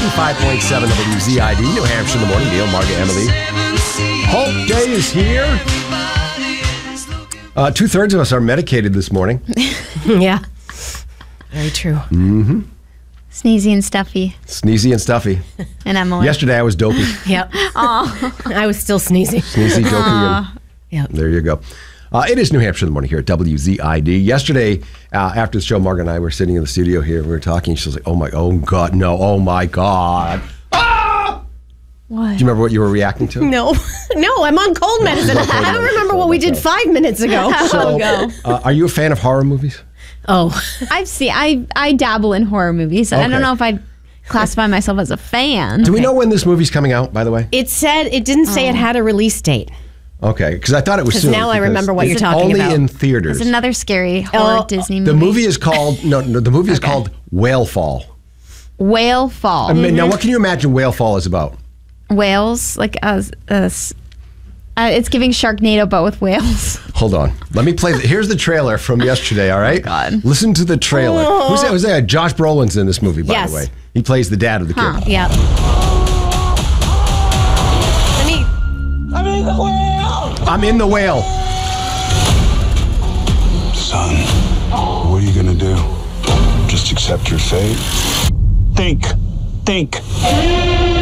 95.7 WZID, New Hampshire in the morning. Neil, Margaret, Emily. Hope Day is here. 2/3 of us are medicated this morning. Yeah. Very true. Mm-hmm. Sneezy and stuffy. Sneezy and stuffy. And Emily. Yesterday I was dopey. Yep. I was still sneezy. Sneezy, dopey, and Yep. there you go. It is New Hampshire in the morning here at WZID. Yesterday, after the show, Margaret and I were sitting in the studio here. We were talking. She was like, oh my God. Ah! What? Do you remember what you were reacting to? No, I'm on cold medicine. I don't remember what we did 5 minutes ago. So, are you a fan of horror movies? Oh, I dabble in horror movies. I Okay. don't know if I'd classify myself as a fan. Do we know when this movie's coming out, by the way? it didn't say it had a release date. Okay, because I thought it was soon. now I remember what it's you're talking only about. in theaters. It's another scary horror Disney movie. The movie is called the movie is called Whale Fall. Whale Fall. I mean, now, what can you imagine Whale Fall is about? Whales, like it's giving Sharknado, but with whales. Hold on, let me play. Here's the trailer from yesterday. All right, God. Listen to the trailer. Who's that? Josh Brolin's in this movie, by Yes. the way. He plays the dad of the kid. Yeah. I'm in the whale. Son, what are you gonna do? Just accept your fate? Think.